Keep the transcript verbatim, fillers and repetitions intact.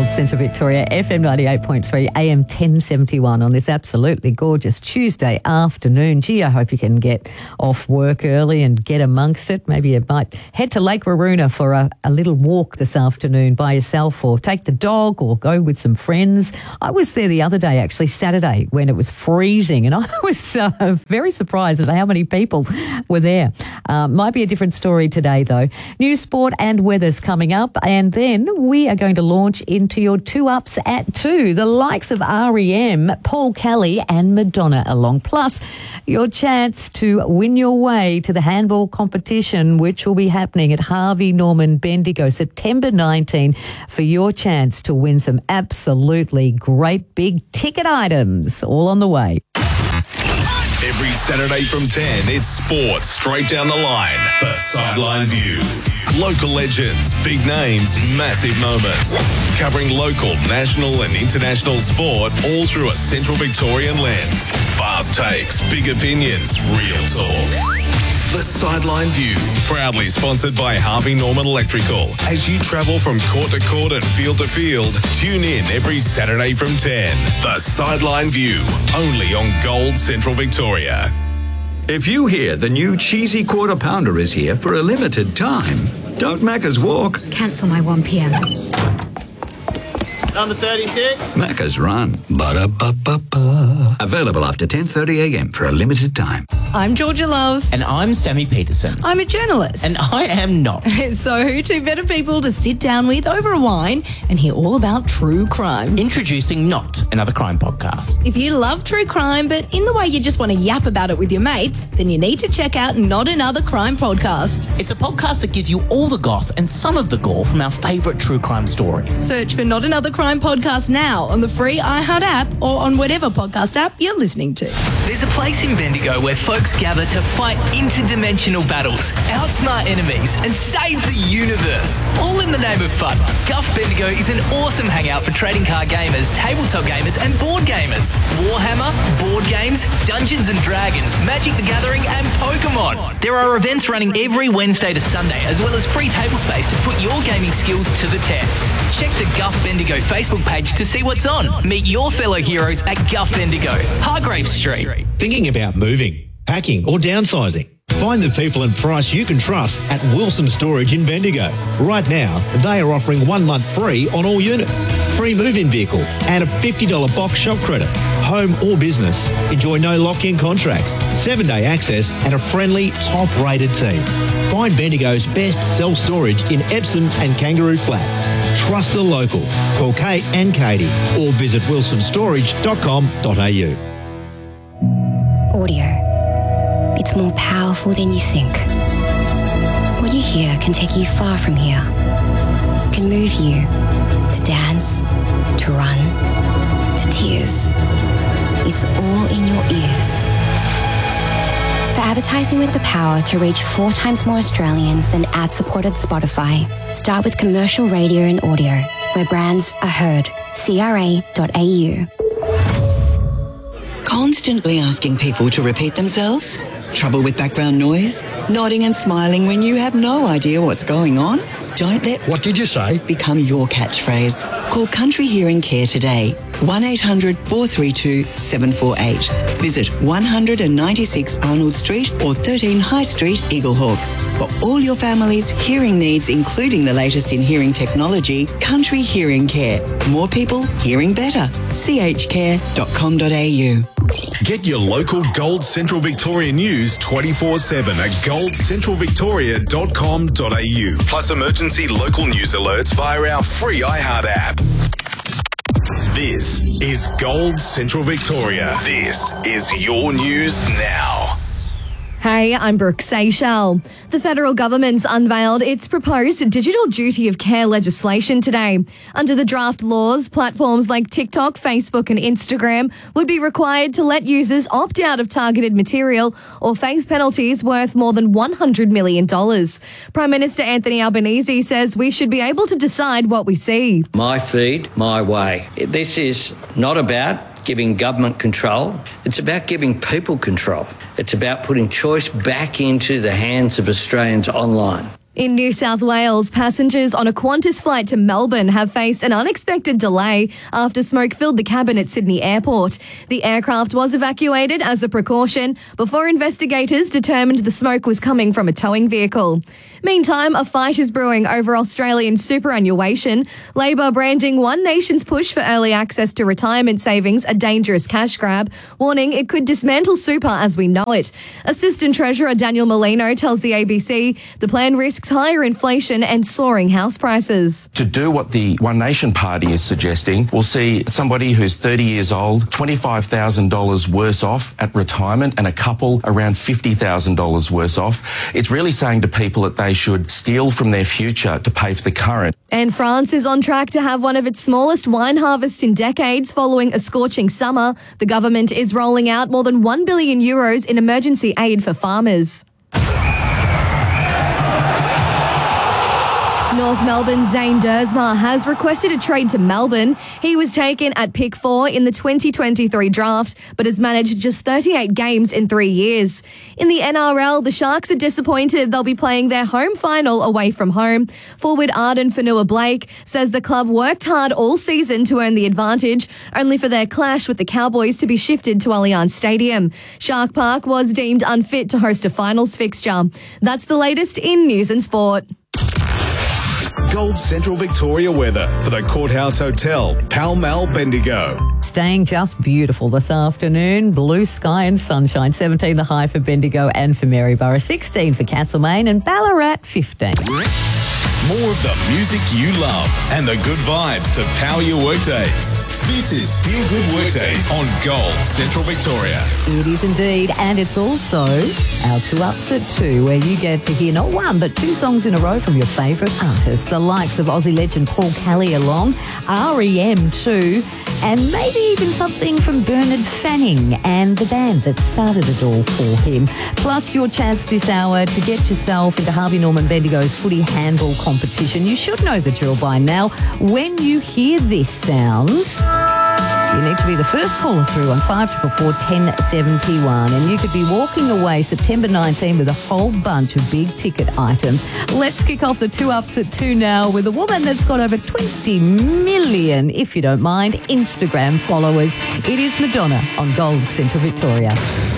Gold, Central Victoria, F M ninety-eight point three, A M ten seventy-one on this absolutely gorgeous Tuesday afternoon. Gee, I hope you can get off work early and get amongst it. Maybe you might head to Lake Waroona for a, a little walk this afternoon by yourself, or take the dog, or go with some friends. I was there the other day, actually Saturday, when it was freezing, and I was uh, very surprised at how many people were there. Uh, might be a different story today, though. News, sport and weather's coming up, and then we are going to launch into your two ups at two. The likes of R E M, Paul Kelly and Madonna along. Plus, your chance to win your way to the handball competition, which will be happening at Harvey Norman Bendigo, September nineteenth, for your chance to win some absolutely great big ticket items. All on the way. Every Saturday from ten, it's sports straight down the line. The Sideline View. Local legends, big names, massive moments. Covering local, national and international sport all through a Central Victorian lens. Fast takes, big opinions, real talk. The Sideline View, proudly sponsored by Harvey Norman Electrical. As you travel from court to court and field to field, tune in every Saturday from ten. The Sideline View, only on Gold Central Victoria. If you hear the new cheesy quarter pounder is here for a limited time, don't Macca's walk. Cancel my one p.m. Number thirty-six. Macca's run. Ba-da-ba-ba-ba. Available after ten thirty a.m. for a limited time. I'm Georgia Love. And I'm Sammy Peterson. I'm a journalist. And I am not. So who two better people to sit down with over a wine and hear all about true crime? Introducing Not, another crime podcast. If you love true crime, but in the way you just want to yap about it with your mates, then you need to check out Not Another Crime Podcast. It's a podcast that gives you all the goss and some of the gore from our favourite true crime stories. Search for Not Another Crime Podcast now on the free iHeart app or on whatever podcast app you're listening to. There's a place in Bendigo where folks gather to fight interdimensional battles, outsmart enemies, and save the universe. All in the name of fun. Guff Bendigo is an awesome hangout for trading card gamers, tabletop gamers, and board gamers. Warhammer, board games, Dungeons and Dragons, Magic the Gathering, and Pokemon. There are events running every Wednesday to Sunday, as well as free table space to put your gaming skills to the test. Check the Guff Bendigo Facebook page to see what's on. Meet your fellow heroes at Guff Bendigo, Hargrave Street. Thinking about moving, packing or downsizing? Find the people and price you can trust at Wilson Storage in Bendigo. Right now, they are offering one month free on all units, free move-in vehicle and a fifty dollars box shop credit. Home or business, enjoy no lock-in contracts, seven-day access and a friendly, top-rated team. Find Bendigo's best self-storage in Epsom and Kangaroo Flat. Trust a local. Call Kate and Katie or visit wilson storage dot com dot a u. Audio. It's more powerful than you think. What you hear can take you far from here. It can move you to dance, to run, to tears. It's all in your ears. For advertising with the power to reach four times more Australians than ad-supported Spotify, start with commercial radio and audio, where brands are heard. C R A dot A U. Constantly asking people to repeat themselves? Trouble with background noise? Nodding and smiling when you have no idea what's going on? Don't let What did you say? become your catchphrase. Call Country Hearing Care today. one eight hundred four three two seven four eight. Visit one ninety-six Arnold Street or thirteen High Street, Eaglehawk. For all your family's hearing needs, including the latest in hearing technology, Country Hearing Care. More people hearing better. c h care dot com dot a u. Get your local Gold Central Victoria news twenty-four seven at gold central victoria dot com dot a u. Plus emergency local news alerts via our free iHeart app. This is Gold Central Victoria. This is your news now. Hey, I'm Brooke Seychelles. The federal government's unveiled its proposed digital duty of care legislation today. Under the draft laws, platforms like TikTok, Facebook and Instagram would be required to let users opt out of targeted material or face penalties worth more than one hundred million dollars. Prime Minister Anthony Albanese says we should be able to decide what we see. My feed, my way. This is not about giving government control. It's about giving people control. It's about putting choice back into the hands of Australians online. In New South Wales, passengers on a Qantas flight to Melbourne have faced an unexpected delay after smoke filled the cabin at Sydney Airport. The aircraft was evacuated as a precaution before investigators determined the smoke was coming from a towing vehicle. Meantime, a fight is brewing over Australian superannuation. Labor branding One Nation's push for early access to retirement savings a dangerous cash grab, warning it could dismantle super as we know it. Assistant Treasurer Daniel Molino tells the A B C the plan risks higher inflation and soaring house prices. To do what the One Nation Party is suggesting, we'll see somebody who's thirty years old, twenty-five thousand dollars worse off at retirement, and a couple around fifty thousand dollars worse off. It's really saying to people that they should steal from their future to pay for the current. And France is on track to have one of its smallest wine harvests in decades following a scorching summer. The government is rolling out more than one billion euros in emergency aid for farmers. North Melbourne's Zane Dersma has requested a trade to Melbourne. He was taken at pick four in the twenty twenty-three draft, but has managed just thirty-eight games in three years. In the N R L, the Sharks are disappointed they'll be playing their home final away from home. Forward Arden Fanua-Blake says the club worked hard all season to earn the advantage, only for their clash with the Cowboys to be shifted to Allianz Stadium. Shark Park was deemed unfit to host a finals fixture. That's the latest in news and sport. Gold Central Victoria weather for the Courthouse Hotel, Pall Mall, Bendigo. Staying just beautiful this afternoon. Blue sky and sunshine. seventeen the high for Bendigo and for Maryborough. sixteen for Castlemaine and Ballarat fifteen. More of the music you love and the good vibes to power your workdays. This is Feel Good Workdays on Gold Central Victoria. It is indeed, and it's also our Two Ups at Two, where you get to hear not one but two songs in a row from your favourite artists, the likes of Aussie legend Paul Kelly along, R E M too, and maybe even something from Bernard Fanning and the band that started it all for him. Plus your chance this hour to get yourself into Harvey Norman Bendigo's footy handball competition. You should know the drill by now. When you hear this sound, you need to be the first caller through on five four four, one oh seven one, and you could be walking away September nineteenth with a whole bunch of big ticket items. Let's kick off the Two Ups at Two now with a woman that's got over twenty million, if you don't mind, Instagram followers. It is Madonna on Gold Central Victoria.